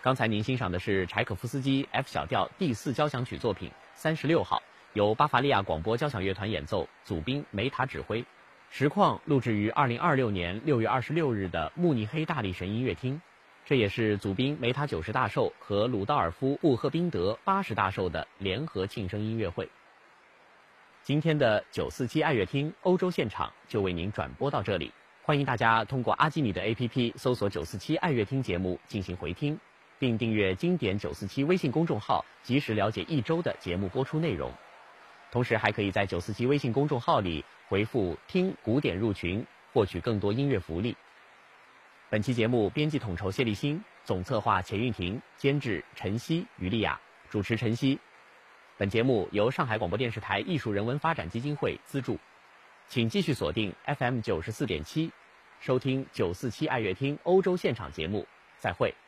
刚才您欣赏的是柴可夫斯基 F 小调第4交响曲作品36号，由巴伐利亚广播交响乐团演奏，祖宾梅塔指挥。实况录制于2026年6月26日的慕尼黑大力神音乐厅，这也是祖宾梅塔90大寿和鲁道尔夫布赫宾德80大寿的联合庆生音乐会。今天的947爱乐厅欧洲现场就为您转播到这里，欢迎大家通过阿基米德 APP 搜索947爱乐厅节目进行回听，并订阅经典947微信公众号，及时了解一周的节目播出内容。同时还可以在947微信公众号里回复听古典入群，获取更多音乐福利。本期节目编辑统筹谢立新，总策划钱运婷，监制陈曦、于丽雅，主持陈曦。本节目由上海广播电视台艺术人文发展基金会资助，请继续锁定 FM 94.7，收听947爱乐厅欧洲现场节目，再会。